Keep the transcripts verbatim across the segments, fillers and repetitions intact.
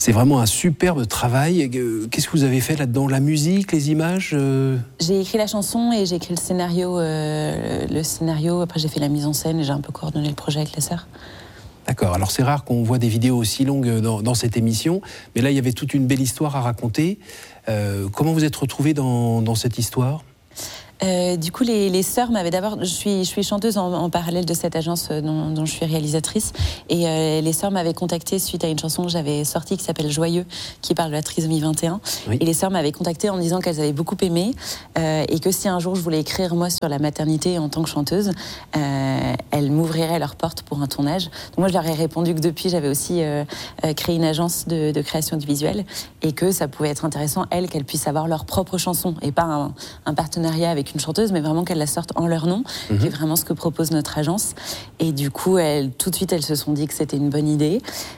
C'est vraiment un superbe travail. Qu'est-ce que vous avez fait là-dedans? La musique, les images euh... J'ai écrit la chanson et j'ai écrit le scénario, euh, le scénario. Après, j'ai fait la mise en scène et j'ai un peu coordonné le projet avec les sœurs. D'accord. Alors, c'est rare qu'on voit des vidéos aussi longues dans, dans cette émission. Mais là, il y avait toute une belle histoire à raconter. Euh, comment vous êtes retrouvés dans, dans cette histoire ? Euh, du coup, les, les sœurs m'avaient d'abord... Je suis, je suis chanteuse en, en parallèle de cette agence dont, dont je suis réalisatrice. Et euh, les sœurs m'avaient contactée suite à une chanson que j'avais sortie qui s'appelle Joyeux, qui parle de la trisomie vingt et un. Oui. Et les sœurs m'avaient contactée en me disant qu'elles avaient beaucoup aimé euh, et que si un jour je voulais écrire, moi, sur la maternité en tant que chanteuse, euh, elles m'ouvriraient leurs portes pour un tournage. Donc moi, je leur ai répondu que depuis, j'avais aussi euh, créé une agence de, de création audiovisuelle et que ça pouvait être intéressant, elles, qu'elles puissent avoir leur propre chanson et pas un, un partenariat avec une chanteuse, mais vraiment qu'elles la sortent en leur nom, mmh. qui est vraiment ce que propose notre agence. Et du coup, elles, tout de suite, elles se sont dit que c'était une bonne idée.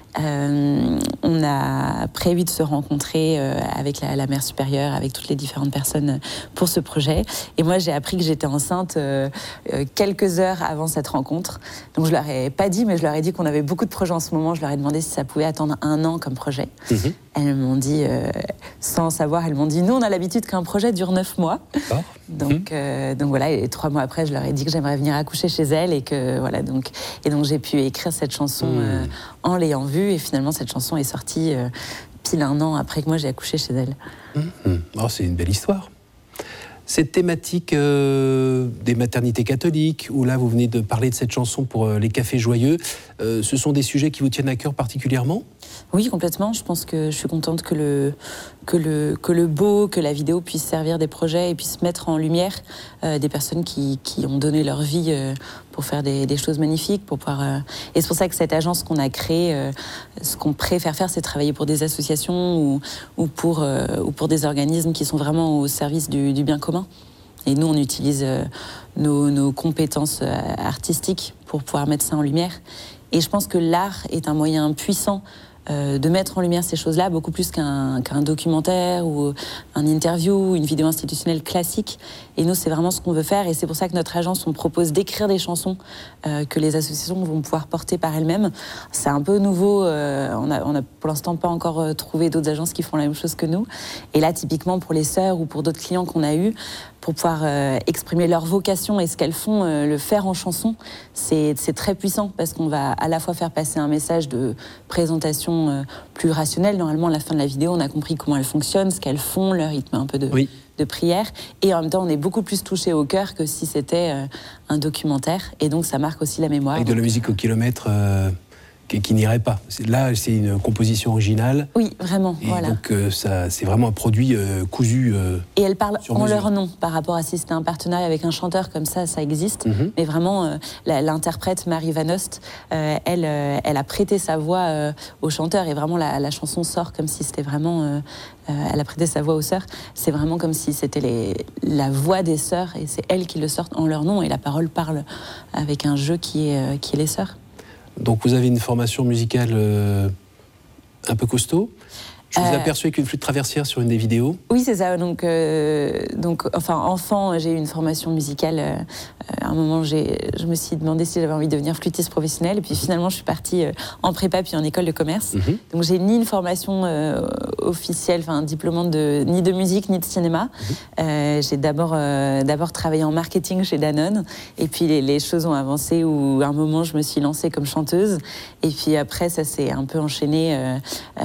Euh, on a prévu de se rencontrer euh, avec la, la mère supérieure, avec toutes les différentes personnes pour ce projet. Et moi, j'ai appris que j'étais enceinte euh, euh, quelques heures avant cette rencontre. Donc, je leur ai pas dit, mais je leur ai dit qu'on avait beaucoup de projets en ce moment. Je leur ai demandé si ça pouvait attendre un an comme projet. Mmh. Elles m'ont dit, euh, sans savoir, elles m'ont dit, nous, on a l'habitude qu'un projet dure neuf mois. Oh. Donc, mmh. euh, donc voilà, et trois mois après, je leur ai dit que j'aimerais venir accoucher chez elles et que voilà, donc et donc j'ai pu écrire cette chanson mmh. euh, en l'ayant vue. Et finalement, cette chanson est sortie euh, pile un an après que moi j'ai accouché chez elle. Mmh. Oh, c'est une belle histoire. Cette thématique euh, des maternités catholiques, où là vous venez de parler de cette chanson pour euh, les cafés joyeux, euh, ce sont des sujets qui vous tiennent à cœur particulièrement ? Oui, complètement. Je pense que je suis contente que le, que le, que le beau, que la vidéo puisse servir des projets et puisse mettre en lumière euh, des personnes qui, qui ont donné leur vie euh, pour faire des, des choses magnifiques. Pour pouvoir, euh... Et c'est pour ça que cette agence qu'on a créée, euh, ce qu'on préfère faire, c'est travailler pour des associations ou, ou, pour, euh, ou pour des organismes qui sont vraiment au service du, du bien commun. Et nous, on utilise euh, nos, nos compétences euh, artistiques pour pouvoir mettre ça en lumière. Et je pense que l'art est un moyen puissant euh, de mettre en lumière ces choses-là, beaucoup plus qu'un, qu'un documentaire ou un interview ou une vidéo institutionnelle classique. Et nous, c'est vraiment ce qu'on veut faire. Et c'est pour ça que notre agence, on propose d'écrire des chansons euh, que les associations vont pouvoir porter par elles-mêmes. C'est un peu nouveau. Euh, on a, on a pour l'instant pas encore euh, trouvé d'autres agences qui font la même chose que nous. Et là, typiquement, pour les sœurs ou pour d'autres clients qu'on a eus, pour pouvoir euh, exprimer leur vocation et ce qu'elles font, euh, le faire en chanson, c'est, c'est très puissant parce qu'on va à la fois faire passer un message de présentation euh, plus rationnelle. Normalement, à la fin de la vidéo, on a compris comment elles fonctionnent, ce qu'elles font, leur rythme un peu de, oui. de prière. Et en même temps, on est beaucoup plus touché au cœur que si c'était euh, un documentaire. Et donc, ça marque aussi la mémoire. Avec de la musique au kilomètre euh... qui, qui n'irait pas. Là, c'est une composition originale. Oui, vraiment. Et voilà. donc, euh, ça, c'est vraiment un produit euh, cousu. Euh, et elles parlent en leur nom par rapport à si c'était un partenariat avec un chanteur comme ça, ça existe. Mm-hmm. Mais vraiment, euh, la, l'interprète Marie Van Ost, euh, elle, euh, elle a prêté sa voix euh, au chanteur et vraiment la, la chanson sort comme si c'était vraiment. Euh, euh, elle a prêté sa voix aux sœurs. C'est vraiment comme si c'était les, la voix des sœurs et c'est elles qui le sortent en leur nom et la parole parle avec un jeu qui est, euh, qui est les sœurs. Donc vous avez une formation musicale euh, un peu costaud. Je vous ai euh, aperçu avec une flûte traversière sur une des vidéos. Oui, c'est ça. Donc, euh, donc, enfin, enfant, j'ai eu une formation musicale. Euh, à un moment, j'ai, je me suis demandé si j'avais envie de devenir flûtiste professionnelle. Et puis finalement, je suis partie euh, en prépa puis en école de commerce. Mm-hmm. Donc, j'ai ni une formation euh, officielle, enfin, diplômante de, ni de musique ni de cinéma. Mm-hmm. Euh, j'ai d'abord, euh, d'abord travaillé en marketing chez Danone. Et puis les, les choses ont avancé où à un moment, je me suis lancée comme chanteuse. Et puis après, ça s'est un peu enchaîné. Euh, euh,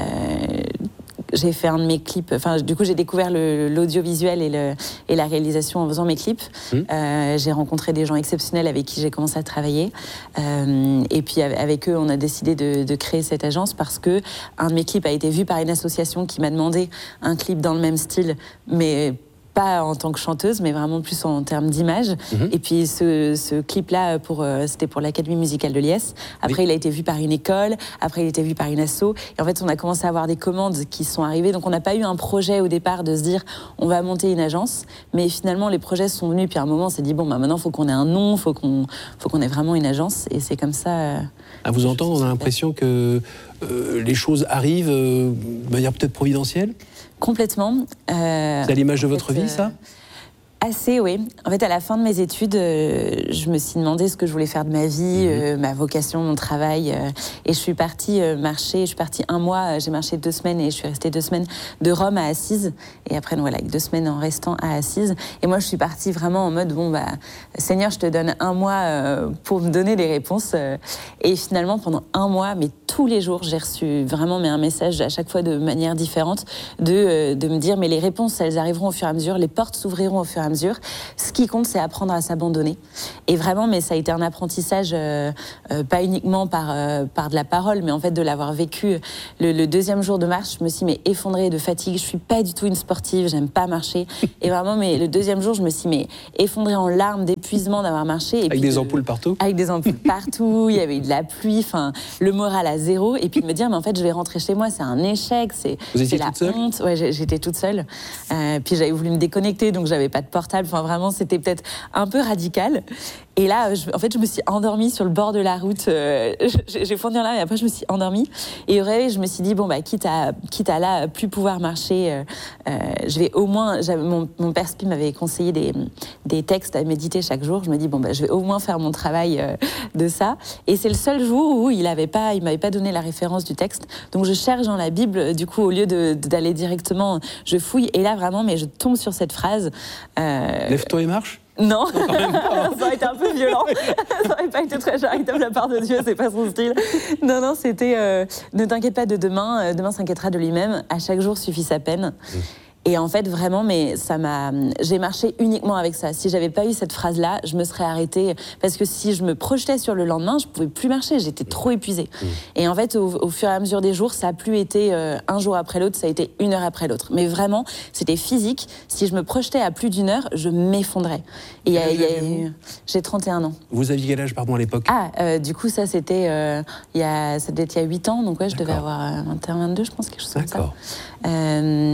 J'ai fait un de mes clips, enfin du coup j'ai découvert le, l'audiovisuel et, le, et la réalisation en faisant mes clips. Mmh. Euh, j'ai rencontré des gens exceptionnels avec qui j'ai commencé à travailler. Euh, et puis avec eux, on a décidé de, de créer cette agence parce que un de mes clips a été vu par une association qui m'a demandé un clip dans le même style, mais pas en tant que chanteuse, mais vraiment plus en termes d'image. Mmh. Et puis ce, ce clip-là, pour, euh, c'était pour l'Académie musicale de l'I E S. Après, oui. il a été vu par une école. Après, il a été vu par une asso. Et en fait, on a commencé à avoir des commandes qui sont arrivées. Donc, on n'a pas eu un projet au départ de se dire, on va monter une agence. Mais finalement, les projets sont venus. Puis à un moment, on s'est dit, bon, bah, maintenant, il faut qu'on ait un nom, il faut qu'on, faut qu'on ait vraiment une agence. Et c'est comme ça... Euh, à vous entendre, on a l'impression que euh, les choses arrivent euh, de manière peut-être providentielle. Complètement. Euh, c'est à l'image de votre vie, ça ? Assez, oui. En fait, à la fin de mes études, euh, je me suis demandé ce que je voulais faire de ma vie, mmh. euh, ma vocation, mon travail. Euh, et je suis partie euh, marcher. Je suis partie un mois. Euh, j'ai marché deux semaines et je suis restée deux semaines de Rome à Assise. Et après, donc, voilà, deux semaines en restant à Assise. Et moi, je suis partie vraiment en mode bon, bah, Seigneur, je te donne un mois euh, pour me donner les réponses. Euh, et finalement, pendant un mois, mais tous les jours, j'ai reçu vraiment mais un message à chaque fois de manière différente de, euh, de me dire mais les réponses, elles arriveront au fur et à mesure, les portes s'ouvriront au fur et à mesure. Ce qui compte, c'est apprendre à s'abandonner. Et vraiment, mais ça a été un apprentissage, euh, euh, pas uniquement par, euh, par de la parole, mais en fait de l'avoir vécu. Le, le deuxième jour de marche, je me suis mais, effondrée de fatigue. Je suis pas du tout une sportive, j'aime pas marcher. Et vraiment, mais le deuxième jour, je me suis mais, effondrée en larmes d'épuisement d'avoir marché. Et avec puis des de, ampoules partout Avec des ampoules partout, il y avait eu de la pluie, enfin, le moral à zéro. Et puis de me dire, mais en fait, je vais rentrer chez moi, c'est un échec, c'est, Vous étiez c'est toute la seule? honte. Ouais, j'étais toute seule. Euh, puis j'avais voulu me déconnecter, donc j'avais pas de portable. Enfin, vraiment, c'était peut-être un peu radical. Et là, je, en fait, je me suis endormie sur le bord de la route. Euh, j'ai fondu en larmes et après, je me suis endormie. Et au réveil, je me suis dit, bon, bah, quitte à, quitte à là, plus pouvoir marcher, euh, euh, je vais au moins... Mon, mon père Spi m'avait conseillé des, des textes à méditer chaque jour. Je me dis, bon, bah, je vais au moins faire mon travail euh, de ça. Et c'est le seul jour où il avait pas, il m'avait pas donné la référence du texte. Donc, je cherche dans la Bible, du coup, au lieu de, d'aller directement, je fouille. Et là, vraiment, mais je tombe sur cette phrase. Euh, Lève-toi et marche. Non, ça aurait été un peu violent. Ça aurait pas été très charitable de la part de Dieu, c'est pas son style. Non, non, c'était euh, ne t'inquiète pas de demain, euh, demain s'inquiétera de lui-même. À chaque jour suffit sa peine. Mmh. Et en fait, vraiment, mais ça m'a... J'ai marché uniquement avec ça. Si j'avais pas eu cette phrase-là, je me serais arrêtée. Parce que si je me projetais sur le lendemain, je pouvais plus marcher. J'étais trop épuisée. Mmh. Et en fait, au, au fur et à mesure des jours, ça a plus été euh, un jour après l'autre, ça a été une heure après l'autre. Mais vraiment, c'était physique. Si je me projetais à plus d'une heure, je m'effondrais. Et y a, y a... J'ai trente et un ans. Vous aviez quel âge, pardon, à l'époque? Ah, euh, du coup, ça, c'était... Euh, y a... Ça devait être il y a huit ans. Donc ouais, je D'accord. devais avoir euh, vingt et un, vingt-deux, je pense, quelque chose comme D'accord. ça. Euh...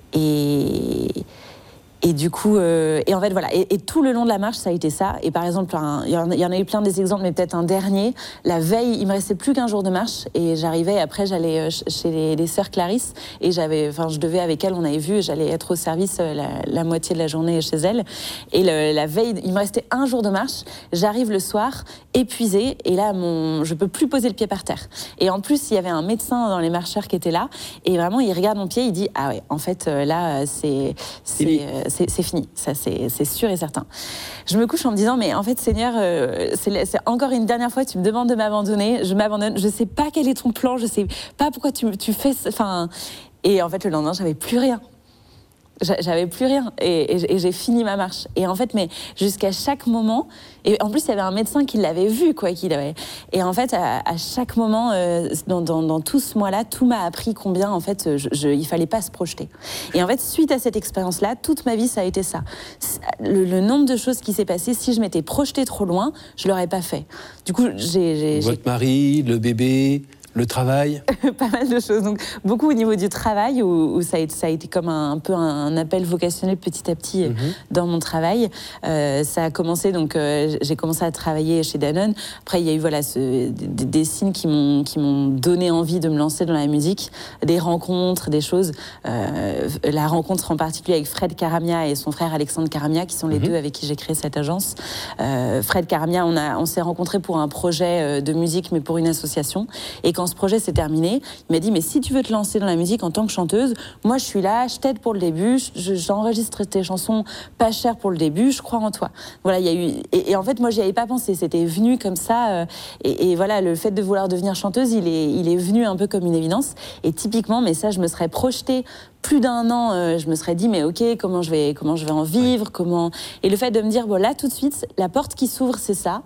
Et, et du coup, euh, et en fait, voilà. Et, et tout le long de la marche, ça a été ça. Et par exemple, il y, y en a eu plein des exemples, mais peut-être un dernier. La veille, il me restait plus qu'un jour de marche. Et j'arrivais, après, j'allais chez les, les sœurs Clarisse. Et j'avais, enfin, je devais avec elles, on avait vu, j'allais être au service la, la moitié de la journée chez elles. Et le, la veille, il me restait un jour de marche. J'arrive le soir, épuisée. Et là, mon, je peux plus poser le pied par terre. Et en plus, il y avait un médecin dans les marcheurs qui était là. Et vraiment, il regarde mon pied, il dit, ah ouais, en fait, là, c'est... c'est C'est, c'est fini, ça c'est, c'est sûr et certain. Je me couche en me disant, mais en fait Seigneur, euh, c'est, c'est encore une dernière fois, tu me demandes de m'abandonner, je m'abandonne, je sais pas quel est ton plan, je sais pas pourquoi tu, tu fais... Enfin, et en fait le lendemain, j'avais plus rien. J'avais plus rien et, et, et j'ai fini ma marche. Et en fait, mais jusqu'à chaque moment, et en plus il y avait un médecin qui l'avait vu, quoi, qui l'avait. Et en fait, à, à chaque moment, euh, dans, dans, dans tout ce mois-là, tout m'a appris combien, en fait, je, je, il fallait pas se projeter. Et en fait, suite à cette expérience-là, toute ma vie, ça a été ça. Le, le nombre de choses qui s'est passé, si je m'étais projetée trop loin, je l'aurais pas fait. Du coup, j'ai, j'ai votre j'ai... mari, le bébé. Le travail? Pas mal de choses. Donc, beaucoup au niveau du travail, où, où ça, a été, ça a été comme un, un peu un appel vocationnel petit à petit mm-hmm. dans mon travail. Euh, ça a commencé, donc euh, j'ai commencé à travailler chez Danone. Après, il y a eu voilà, ce, des, des signes qui m'ont, qui m'ont donné envie de me lancer dans la musique, des rencontres, des choses. Euh, la rencontre en particulier avec Fred Caramia et son frère Alexandre Caramia, qui sont les mm-hmm. deux avec qui j'ai créé cette agence. Euh, Fred Caramia, on, a, on s'est rencontrés pour un projet de musique, mais pour une association. Et quand ce projet s'est terminé, il m'a dit, mais si tu veux te lancer dans la musique en tant que chanteuse, moi je suis là, je t'aide pour le début, je, j'enregistre tes chansons pas chères pour le début, je crois en toi. Voilà, il y a eu et, et en fait moi j'y avais pas pensé, c'était venu comme ça euh, et, et voilà, le fait de vouloir devenir chanteuse, il est il est venu un peu comme une évidence. Et typiquement, mais ça je me serais projetée plus d'un an, euh, je me serais dit mais ok, comment je vais comment je vais en vivre, ouais. comment et le fait de me dire bon là tout de suite, la porte qui s'ouvre c'est ça.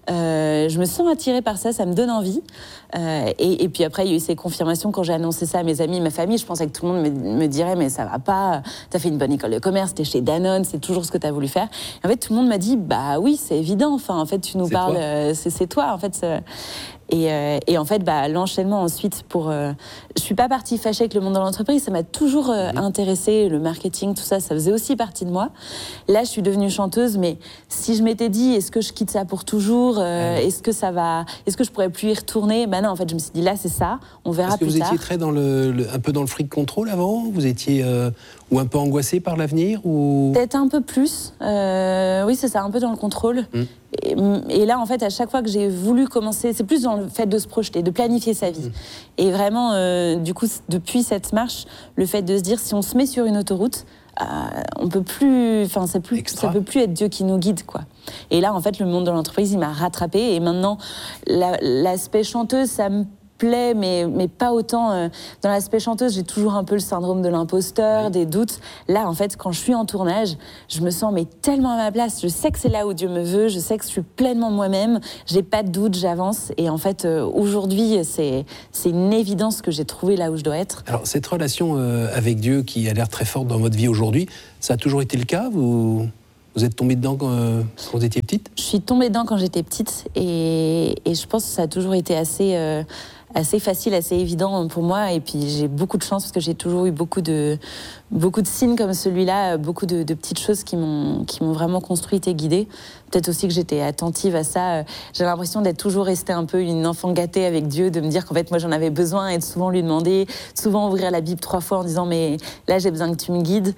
Euh, je me sens attirée par ça, ça me donne envie. Euh, et, et puis après, il y a eu ces confirmations quand j'ai annoncé ça à mes amis, ma famille. Je pensais que tout le monde me, me dirait, mais ça va pas, t'as fait une bonne école de commerce, t'es chez Danone, c'est toujours ce que t'as voulu faire. Et en fait, tout le monde m'a dit, bah oui, c'est évident. Enfin, en fait, tu nous c'est parles, toi. Euh, c'est, c'est toi. En fait, c'est... Et, euh, et en fait, bah, l'enchaînement ensuite pour... Euh, je suis pas partie fâchée avec le monde de l'entreprise, ça m'a toujours euh, mmh. intéressée, le marketing, tout ça, ça faisait aussi partie de moi. Là, je suis devenue chanteuse, mais si je m'étais dit, est-ce que je quitte ça pour toujours euh, mmh. Est-ce que ça va... Est-ce que je pourrais plus y retourner? Ben non, en fait, je me suis dit, là, c'est ça, on verra plus tard. Est-ce que vous étiez très dans le, le, un peu dans le freak control avant? Vous étiez... Euh, ou un peu angoissée par l'avenir ou... Peut-être un peu plus. Euh, oui, c'est ça, un peu dans le contrôle. Mmh. Et, et là, en fait, à chaque fois que j'ai voulu commencer, c'est plus dans le fait de se projeter, de planifier sa vie. Mmh. Et vraiment, euh, du coup, depuis cette marche, le fait de se dire, si on se met sur une autoroute, euh, on peut plus, enfin, ça plus, ça peut plus être Dieu qui nous guide, quoi. Et là, en fait, le monde de l'entreprise, il m'a rattrapée. Et maintenant, la, l'aspect chanteuse, ça me plaît, mais, mais pas autant. Euh, dans l'aspect chanteuse, j'ai toujours un peu le syndrome de l'imposteur, oui. des doutes. Là, en fait, quand je suis en tournage, je me sens mais tellement à ma place. Je sais que c'est là où Dieu me veut, je sais que je suis pleinement moi-même, j'ai pas de doute, j'avance. Et en fait, euh, aujourd'hui, c'est, c'est une évidence que j'ai trouvé là où je dois être. Alors, cette relation euh, avec Dieu qui a l'air très forte dans votre vie aujourd'hui, ça a toujours été le cas? Vous... Vous êtes tombée dedans quand, euh, quand vous étiez petite? Je suis tombée dedans quand j'étais petite et, et je pense que ça a toujours été assez, euh, assez facile, assez évident pour moi. Et puis j'ai beaucoup de chance parce que j'ai toujours eu beaucoup de, beaucoup de signes comme celui-là, beaucoup de, de petites choses qui m'ont, qui m'ont vraiment construite et guidée. Peut-être aussi que j'étais attentive à ça. J'ai l'impression d'être toujours restée un peu une enfant gâtée avec Dieu, de me dire qu'en fait moi j'en avais besoin et de souvent lui demander, souvent ouvrir la Bible trois fois en disant mais là j'ai besoin que tu me guides,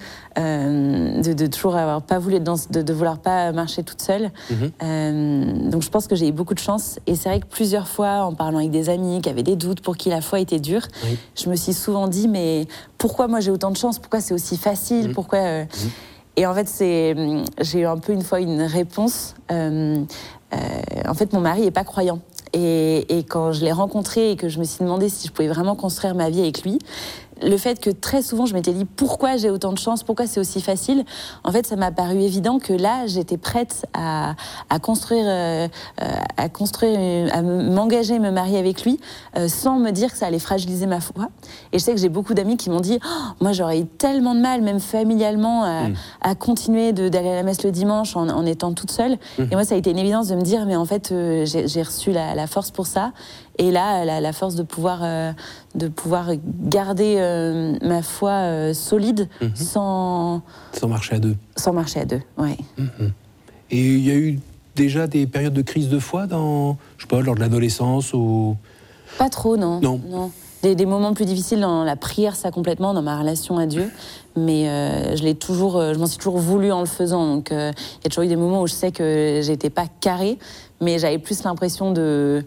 euh, de, de toujours avoir pas voulu être dans, de, de vouloir pas marcher toute seule. Mmh. Euh, donc je pense que j'ai eu beaucoup de chance et c'est vrai que plusieurs fois en parlant avec des amis qui avaient des doutes pour qui la foi était dure, oui. je me suis souvent dit mais pourquoi moi j'ai autant de chance, pourquoi c'est aussi facile, mmh. pourquoi euh... mmh. Et en fait, c'est, j'ai eu un peu une fois une réponse. Euh, euh, en fait, mon mari n'est pas croyant. Et, et quand je l'ai rencontré et que je me suis demandé si je pouvais vraiment construire ma vie avec lui, le fait que très souvent je m'étais dit pourquoi j'ai autant de chance, pourquoi c'est aussi facile, en fait ça m'a paru évident que là j'étais prête à, à construire, euh, à construire, à m'engager, me marier avec lui, euh, sans me dire que ça allait fragiliser ma foi. Et je sais que j'ai beaucoup d'amis qui m'ont dit oh, moi j'aurais eu tellement de mal, même familialement, à, mmh. à continuer de, d'aller à la messe le dimanche en, en étant toute seule. Mmh. Et moi ça a été une évidence de me dire mais en fait euh, j'ai, j'ai reçu la, la force pour ça. Et là, la, la force de pouvoir, euh, de pouvoir garder euh, ma foi euh, solide mmh. sans... Sans marcher à deux. Sans marcher à deux, oui. Mmh. Et il y a eu déjà des périodes de crise de foi dans, je sais pas, lors de l'adolescence ou... Pas trop, non. Non. non. Des, des moments plus difficiles dans la prière, ça complètement, dans ma relation à Dieu. Mais euh, je l'ai toujours, je m'en suis toujours voulu en le faisant. Donc il euh, y a toujours eu des moments où je sais que j'étais pas carrée, mais j'avais plus l'impression de...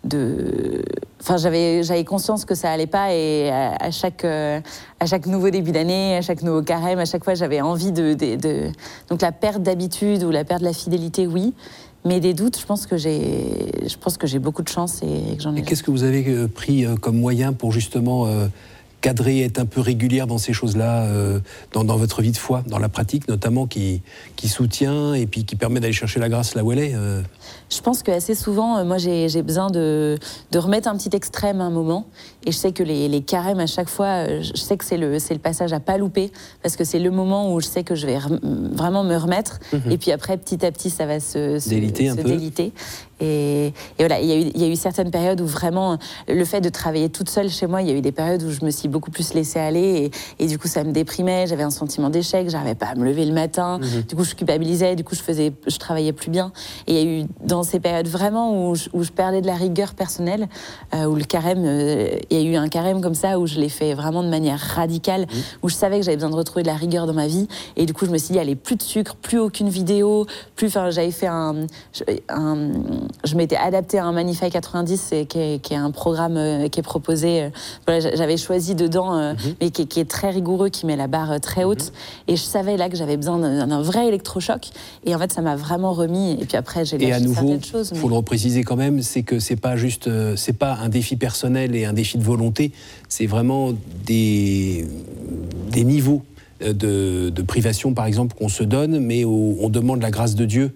de... Enfin, j'avais, j'avais conscience que ça allait pas et à, à, chaque, euh, à chaque nouveau début d'année, à chaque nouveau carême, à chaque fois, j'avais envie de, de, de... Donc la perte d'habitude ou la perte de la fidélité, oui. Mais des doutes, je pense que j'ai, je pense que j'ai beaucoup de chance et que j'en ai. Et qu'est-ce que vous avez pris comme moyen pour justement euh, cadrer, être un peu régulière dans ces choses-là, euh, dans, dans votre vie de foi, dans la pratique notamment, qui, qui soutient et puis qui permet d'aller chercher la grâce là où elle est euh... Je pense qu'assez souvent, moi, j'ai, j'ai besoin de, de remettre un petit extrême à un moment. Et je sais que les, les carèmes, à chaque fois, je sais que c'est le, c'est le passage à pas louper, parce que c'est le moment où je sais que je vais re- vraiment me remettre. Mmh. Et puis après, petit à petit, ça va se, se déliter. Se un déliter. Peu. Et, et voilà, il y a eu, il y a eu certaines périodes où vraiment, le fait de travailler toute seule chez moi, il y a eu des périodes où je me suis beaucoup plus laissée aller. Et, et du coup, ça me déprimait. J'avais un sentiment d'échec. J'arrivais pas à me lever le matin. Mmh. Du coup, je culpabilisais. Du coup, je faisais, je travaillais plus bien. Et il y a eu dans ces périodes vraiment où je, où je perdais de la rigueur personnelle, euh, où le carême, euh, il y a eu un carême comme ça où je l'ai fait vraiment de manière radicale, mmh. où je savais que j'avais besoin de retrouver de la rigueur dans ma vie. Et du coup, je me suis dit, allez, plus de sucre, plus aucune vidéo, plus. Enfin, j'avais fait un, un, je m'étais adaptée à un Manify quatre-vingt-dix, qui est, qui est un programme euh, qui est proposé. Euh, voilà, j'avais choisi dedans, euh, mmh. mais qui, qui est très rigoureux, qui met la barre très haute. Mmh. Et je savais là que j'avais besoin d'un, d'un vrai électrochoc. Et en fait, ça m'a vraiment remis. Et puis après, j'ai lâché certaines choses. Il faut le repréciser quand même, c'est que c'est pas juste, euh, c'est pas un défi personnel et un défi de volonté, c'est vraiment des, des niveaux de, de privation, par exemple, qu'on se donne, mais où on demande la grâce de Dieu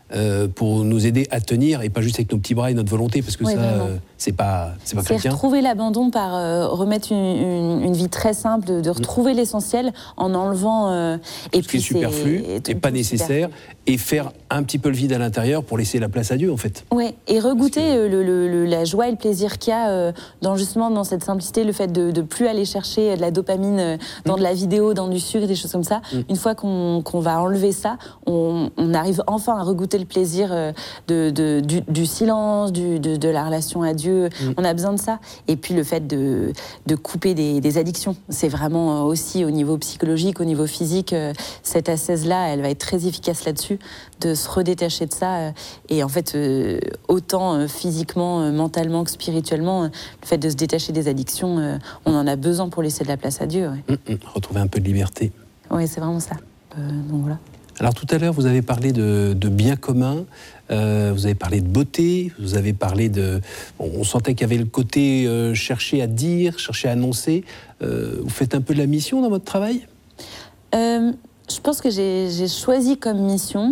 euh, pour nous aider à tenir, et pas juste avec nos petits bras et notre volonté, parce que oui, ça, euh, c'est pas, c'est pas chrétien. C'est retrouver l'abandon par euh, remettre une, une, une vie très simple, de, de retrouver mmh. l'essentiel en enlevant... Euh, et tout puis ce qui est superflu et pas nécessaire, superflu. Et faire un petit peu le vide à l'intérieur pour laisser la place à Dieu, en fait. Oui, et regoûter que... le, le, le, la joie et le plaisir qu'il y a euh, dans, justement, dans cette simplicité, le fait de ne plus aller chercher de la dopamine euh, dans mmh. de la vidéo, dans du sucre, des choses comme ça. Mmh. Une fois qu'on qu'on va enlever ça, on, on arrive enfin à regoûter le plaisir euh, de, de, du, du silence, du, de, de la relation à Dieu. Mmh. On a besoin de ça. Et puis le fait de, de couper des, des addictions. C'est vraiment aussi au niveau psychologique, au niveau physique, euh, cette ascèse-là, elle va être très efficace là-dessus, de se redétacher de ça. Euh, et en fait, euh, autant euh, physiquement, euh, mentalement que spirituellement, euh, le fait de se détacher des addictions, euh, on en a besoin pour laisser de la place à Dieu. Ouais. Mmh, mmh. Retrouver un peu de liberté. Oui, c'est vraiment ça. Euh, donc voilà. Alors tout à l'heure, vous avez parlé de, de bien commun, euh, vous avez parlé de beauté, vous avez parlé de... Bon, on sentait qu'il y avait le côté euh, chercher à dire, chercher à annoncer. Euh, vous faites un peu de la mission dans votre travail ? euh, Je pense que j'ai, j'ai choisi comme mission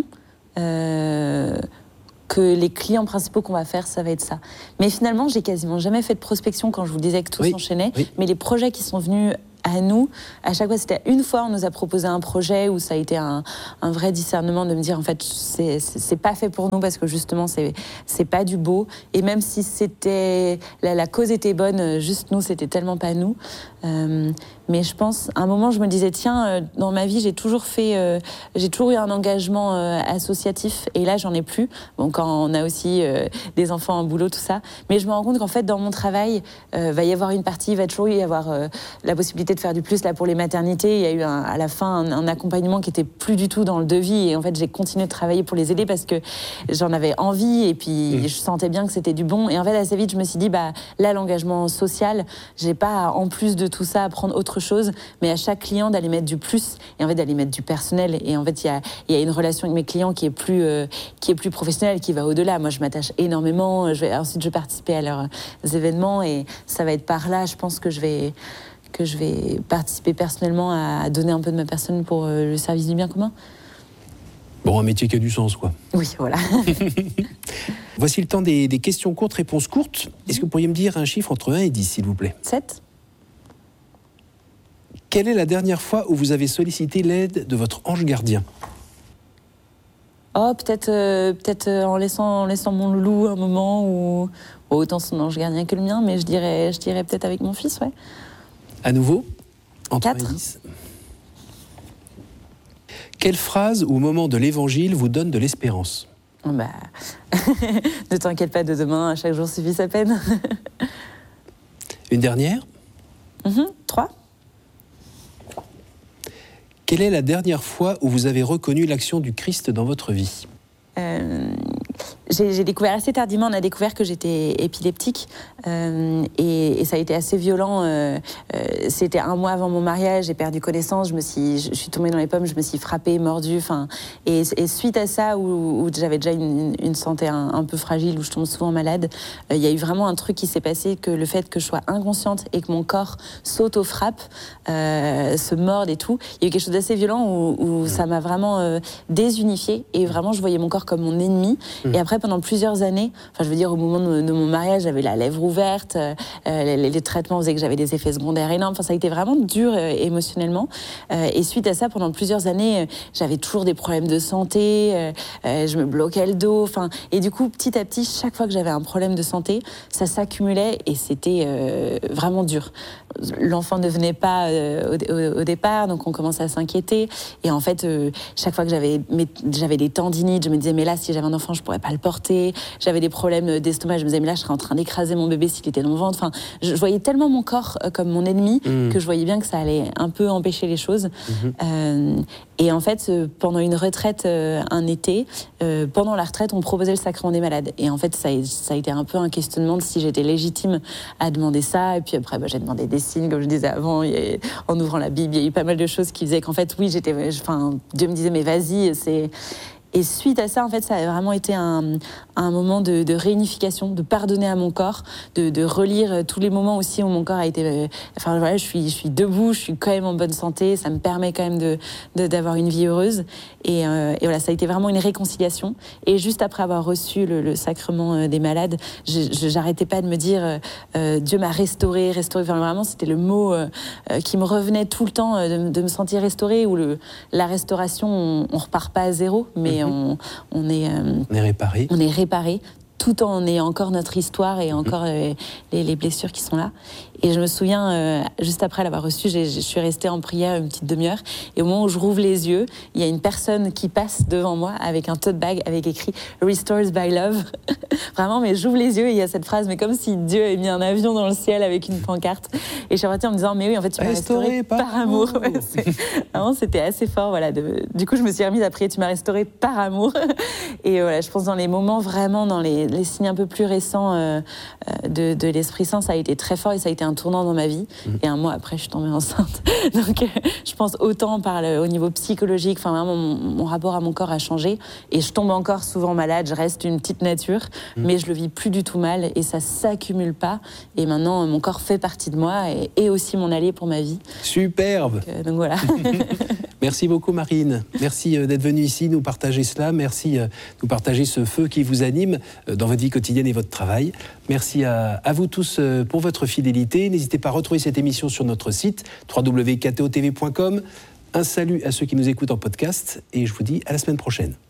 euh, que les clients principaux qu'on va faire, ça va être ça. Mais finalement, j'ai quasiment jamais fait de prospection quand je vous disais que tout oui, s'enchaînait. Oui. Mais les projets qui sont venus à nous, à chaque fois, c'était une fois, on nous a proposé un projet où ça a été un, un vrai discernement de me dire, en fait, c'est, c'est, c'est pas fait pour nous parce que justement, c'est, c'est pas du beau. Et même si c'était, la, la cause était bonne, juste nous, c'était tellement pas nous. Euh, mais je pense, à un moment, je me disais, tiens, euh, dans ma vie, j'ai toujours fait, euh, j'ai toujours eu un engagement euh, associatif, et là, j'en ai plus. Bon, quand on a aussi euh, des enfants, un boulot, tout ça. Mais je me rends compte qu'en fait, dans mon travail, euh, va y avoir une partie, il va toujours y avoir euh, la possibilité de faire du plus. Là, pour les maternités, il y a eu un, à la fin un, un accompagnement qui était plus du tout dans le devis, et en fait, j'ai continué de travailler pour les aider parce que j'en avais envie, et puis mmh. je sentais bien que c'était du bon. Et en fait, assez vite, je me suis dit, bah là, l'engagement social, j'ai pas, en plus de tout ça, à prendre autre chose, mais à chaque client d'aller mettre du plus, et en fait d'aller mettre du personnel. Et en fait, il y a, y a une relation avec mes clients qui est plus, euh, qui est plus professionnelle, qui va au-delà. Moi, je m'attache énormément. Je vais, ensuite, je vais participer à leurs événements, et ça va être par là, je pense que je vais, que je vais participer personnellement à donner un peu de ma personne pour euh, le service du bien commun. Bon, un métier qui a du sens, quoi. Oui, voilà. Voici le temps des, des questions courtes, réponses courtes. Est-ce que vous pourriez me dire un chiffre entre un et dix, s'il vous plaît ? sept. Quelle est la dernière fois où vous avez sollicité l'aide de votre ange gardien ? Oh, peut-être, euh, peut-être euh, en, laissant, en laissant mon loulou un moment, ou oh, autant son ange gardien que le mien, mais je dirais, je dirais peut-être avec mon fils, ouais. À nouveau, entre quatre. un et dix. Quelle phrase ou moment de l'évangile vous donne de l'espérance ? Bah, ne t'inquiète pas de demain, chaque jour suffit sa peine. Une dernière ? mm-hmm, trois. Quelle est la dernière fois où vous avez reconnu l'action du Christ dans votre vie ? euh, j'ai, j'ai découvert assez tardivement, on a découvert que j'étais épileptique, euh, et, et ça a été assez violent. Euh, euh, c'était un mois avant mon mariage, j'ai perdu connaissance, je, me suis, je, je suis tombée dans les pommes, je me suis frappée, mordue. Et, et suite à ça, où, où j'avais déjà une, une santé un, un peu fragile, où je tombe souvent malade, il euh, y a eu vraiment un truc qui s'est passé, que le fait que je sois inconsciente et que mon corps saute aux frappes, euh, se morde et tout, il y a eu quelque chose d'assez violent où, où ça m'a vraiment euh, désunifiée, et vraiment je voyais mon corps comme mon ennemi. Mmh. Et après, pendant plusieurs années, enfin je veux dire, au moment de, de mon mariage, j'avais la lèvre ouverte, euh, les, les traitements faisaient que j'avais des effets secondaires énormes, enfin ça a été vraiment dur euh, émotionnellement. Euh, et suite à ça, pendant plusieurs années, euh, j'avais toujours des problèmes de santé, euh, euh, je me bloquais le dos, enfin, et du coup, petit à petit, chaque fois que j'avais un problème de santé, ça s'accumulait, et c'était euh, vraiment dur. L'enfant ne venait pas euh, au, au, au départ, donc on commençait à s'inquiéter, et en fait, euh, chaque fois que j'avais, mes, j'avais des tendinites, je me disais, mais là, si j'avais un enfant, je pourrais pas le porter. J'avais des problèmes d'estomac, je me disais, mais là, je serais en train d'écraser mon bébé s'il était dans mon ventre. Enfin, je voyais tellement mon corps comme mon ennemi mmh. que je voyais bien que ça allait un peu empêcher les choses. Mmh. Euh, et en fait, pendant une retraite euh, un été, euh, pendant la retraite, on proposait le sacrement des malades. Et en fait, ça a, ça a été un peu un questionnement de si j'étais légitime à demander ça. Et puis après, bah, j'ai demandé des signes, comme je disais avant, il y a, en ouvrant la Bible, il y a eu pas mal de choses qui faisaient qu'en fait, oui, j'étais, enfin, Dieu me disait, mais vas-y, c'est... Et suite à ça, en fait, ça a vraiment été un, un moment de, de réunification, de pardonner à mon corps, de, de relire tous les moments aussi où mon corps a été... Euh, enfin voilà, je suis, je suis debout, je suis quand même en bonne santé, ça me permet quand même de, de, d'avoir une vie heureuse. Et, euh, et voilà, ça a été vraiment une réconciliation. Et juste après avoir reçu le, le sacrement des malades, je, je, j'arrêtais pas de me dire euh, Dieu m'a restauré, restauré. Enfin, vraiment, c'était le mot euh, qui me revenait tout le temps, euh, de, de me sentir restaurée. Ou le, la restauration, on, on repart pas à zéro, mais mm-hmm. on, on est, euh, on est réparé. On est réparé. Tout en ayant encore notre histoire et encore euh, les, les blessures qui sont là. Et je me souviens, euh, juste après l'avoir reçu, j'ai, je suis restée en prière une petite demi-heure. Et au moment où je rouvre les yeux, il y a une personne qui passe devant moi avec un tote bag avec écrit « Restored by Love ». Vraiment, mais j'ouvre les yeux et il y a cette phrase, mais comme si Dieu avait mis un avion dans le ciel avec une pancarte. Et je suis repartie en me disant « Mais oui, en fait, tu m'as restauré par, par amour ». Ouais, vraiment, c'était assez fort. Voilà, de, du coup, je me suis remise à prier « Tu m'as restauré par amour ». Et voilà, je pense dans les moments vraiment, dans les, les signes un peu plus récents euh, de, de l'Esprit Saint, ça a été très fort et ça a été un tournant dans ma vie. Mmh. Et un mois après, je suis tombée enceinte. Donc, euh, je pense autant par le, au niveau psychologique, enfin vraiment, mon, mon rapport à mon corps a changé. Et je tombe encore souvent malade, je reste une petite nature, mmh. mais je le vis plus du tout mal et ça s'accumule pas. Et maintenant, mon corps fait partie de moi et, et aussi mon allié pour ma vie. Superbe. Donc, euh, donc voilà. Merci beaucoup, Marine. Merci d'être venue ici nous partager cela. Merci de nous partager ce feu qui vous anime dans votre vie quotidienne et votre travail. Merci à, à vous tous pour votre fidélité. N'hésitez pas à retrouver cette émission sur notre site w w w point k t o t v point com. Un salut à ceux qui nous écoutent en podcast et je vous dis à la semaine prochaine.